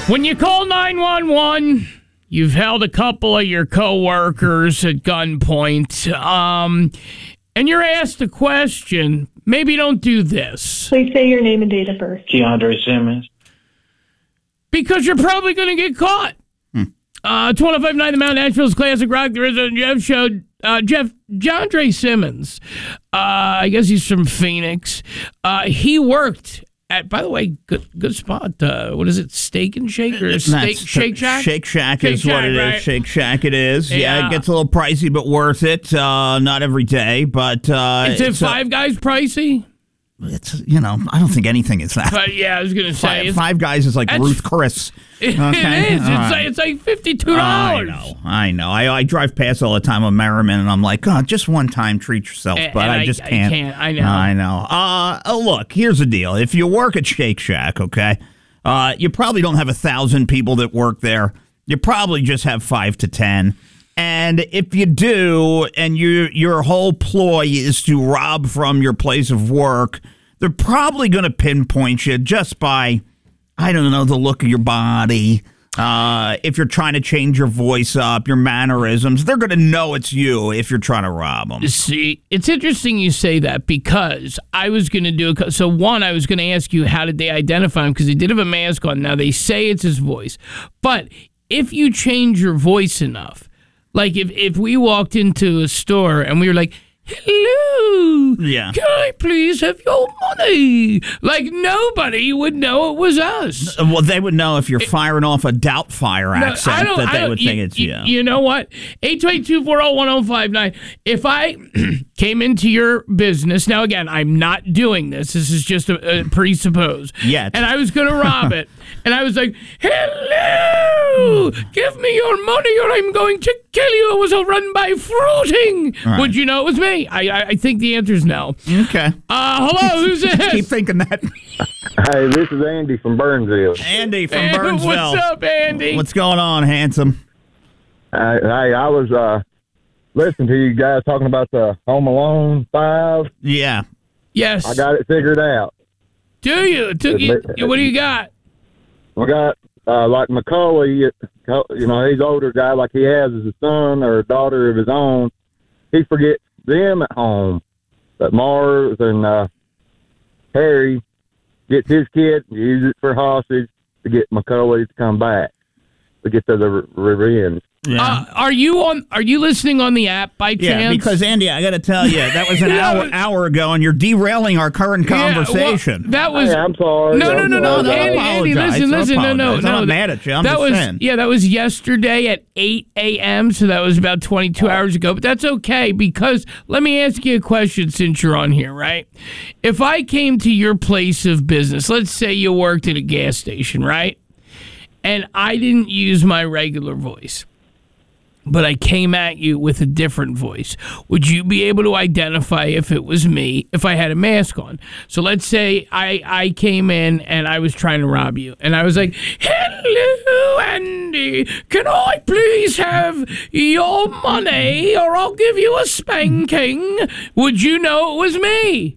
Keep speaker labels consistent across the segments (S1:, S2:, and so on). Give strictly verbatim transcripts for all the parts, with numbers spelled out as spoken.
S1: When you call nine one one, you've held a couple of your coworkers at gunpoint, um, and you're asked a question. Maybe don't do this.
S2: Please say your name and date of birth.
S3: Keandre Simmons.
S1: Because you're probably going to get caught. Hmm. Uh, twenty-five point nine The Mount Nashville's Classic Rock. There is a Jeff show. Uh, Jeff, Keandre Simmons, uh, I guess he's from Phoenix. Uh, he worked at, by the way, good good spot. Uh, what is it, Steak and Shake or steak, Shake Shack?
S4: Shake Shack
S1: Shake
S4: is what
S1: Shack,
S4: it
S1: right?
S4: is. Shake Shack it is. Yeah.
S1: Yeah.
S4: It gets a little pricey, but worth it. Uh, not every day, but... Uh,
S1: Is it
S4: it's
S1: Five
S4: a,
S1: Guys pricey?
S4: It's, you know, I don't think anything is that.
S1: But yeah, I was going to say.
S4: Five,
S1: it's,
S4: five Guys is like
S1: that's-
S4: Ruth Chris.
S1: It
S4: Okay?
S1: is. It's,
S4: All
S1: like,
S4: right.
S1: it's like fifty-two
S4: I
S1: dollars.
S4: know, I know. I, I drive past all the time on Merriman, and I'm like, God, just one time, treat yourself.
S1: And-
S4: but
S1: and
S4: I
S1: I-
S4: just
S1: I
S4: can't.
S1: can't. I know.
S4: I know. Uh, oh, look, here's the deal. If you work at Shake Shack, okay, uh, you probably don't have a thousand people that work there. You probably just have five to ten. And if you do, and you, your whole ploy is to rob from your place of work, they're probably going to pinpoint you just by, I don't know, the look of your body. Uh, if you're trying to change your voice up, your mannerisms, they're going to know it's you if you're trying to rob them.
S1: See, it's interesting you say that because I was going to do a. So, one, I was going to ask you how did they identify him because he did have a mask on. Now, they say it's his voice. But if you change your voice enough, like if, if we walked into a store and we were like, hello,
S4: Yeah.
S1: can I please have your money? Like, nobody would know it was us.
S4: Well, they would know if you're firing off a Doubtfire
S1: No,
S4: accent
S1: I don't-
S4: that
S1: I
S4: they
S1: don't-
S4: would
S1: you,
S4: think it's
S1: you.
S4: you.
S1: You know what? eight two eight, two four zero, one zero five nine. If I came into your business, now again, I'm not doing this. This is just a, a presuppose.
S4: Yet.
S1: And I was going to rob it. And I was like, hello, give me your money or I'm going to kill you. It was a run by fruiting.
S4: right.
S1: Would you know it was me? I, I, I think the answer is no.
S4: Okay.
S1: Uh, hello, who's this?
S4: Keep thinking that.
S5: Hey, this is Andy from Burnsville.
S4: Andy from
S1: Hey,
S4: Burnsville.
S1: what's up, Andy?
S4: What's going on, handsome?
S5: Uh, hey, I was uh, listening to you guys talking about the Home Alone five.
S4: Yeah.
S1: Yes.
S5: I got it figured out.
S1: Do you? Do you? What do you got?
S5: I got, uh, like Macaulay, you know, he's an older guy, like he has as a son or a daughter of his own. He forgets them at home. But Mars and uh, Harry gets his kid, uses it for hostage to get Macaulay to come back, to get to the re- revenge.
S4: Yeah.
S1: Uh, are you on? Are you listening on the app by chance?
S4: Yeah, because Andy, I got to tell you, that was an
S1: That
S4: hour
S1: was-
S4: hour ago, and you're derailing our current
S1: Yeah, well,
S4: conversation.
S1: that was
S5: Hey, I'm sorry.
S1: no, no,
S5: I'm
S1: no, no,
S5: sorry.
S4: no,
S1: Andy,
S4: I
S1: Andy,
S4: apologize.
S1: listen,
S4: I
S1: listen, no, no,
S4: apologize.
S1: no.
S4: I'm not mad at you. I'm
S1: that
S4: just
S1: was
S4: saying.
S1: yeah, that was yesterday at eight a.m. So that was about twenty-two hours ago. But that's okay because let me ask you a question since you're on here, right? If I came to your place of business, let's say you worked at a gas station, right? And I didn't use my regular voice, but I came at you with a different voice, would you be able to identify if it was me if I had a mask on? So let's say I, I came in and I was trying to rob you, and I was like, hello, Andy, can I please have your money or I'll give you a spanking? Would you know it was me?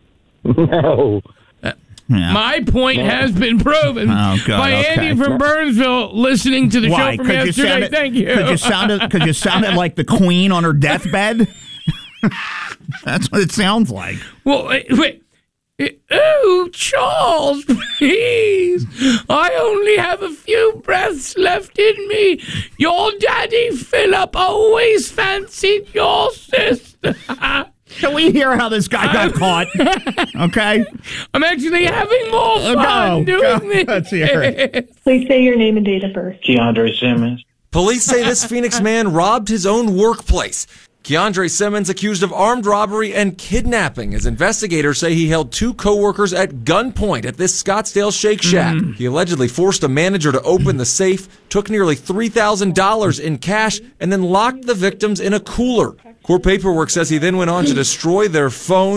S5: No.
S4: Yeah.
S1: My point has been proven
S4: Oh, God,
S1: by
S4: okay.
S1: Andy from Burnsville listening to the
S4: Why?
S1: show from
S4: 'Cause you
S1: yesterday.
S4: sounded,
S1: Thank you.
S4: Because you sounded, because you sounded like the Queen on her deathbed. That's what it sounds like.
S1: Well, wait, wait. Oh, Charles, please. I only have a few breaths left in me. Your daddy Philip always fancied your sister.
S4: Can we hear how this guy got caught? Okay.
S1: I'm actually having more fun
S4: Go,
S1: doing
S4: go.
S1: this.
S4: Let's hear it.
S2: Please say your name and date of birth.
S3: Keandre Simmons.
S6: Police say this Phoenix man robbed his own workplace. Keandre Simmons accused of armed robbery and kidnapping, as investigators say he held two coworkers at gunpoint at this Scottsdale Shake Shack. Mm. He allegedly forced a manager to open the safe, took nearly three thousand dollars in cash, and then locked the victims in a cooler. Court paperwork says he then went on to destroy their phones.